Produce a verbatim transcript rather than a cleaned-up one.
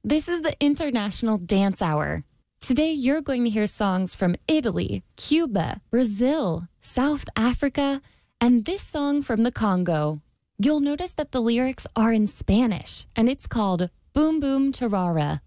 This is the International Dance Hour. Today, you're going to hear songs from Italy, Cuba, Brazil, South Africa, and this song from the Congo. You'll notice that the lyrics are in Spanish, and it's called Boom Boom Tarara.